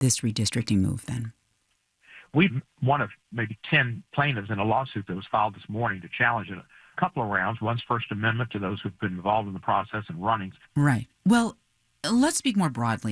this redistricting move then? We've one of maybe 10 plaintiffs in a lawsuit that was filed this morning to challenge it a couple of rounds. One's First Amendment to those who've been involved in the process and runnings. Right. Well, let's speak more broadly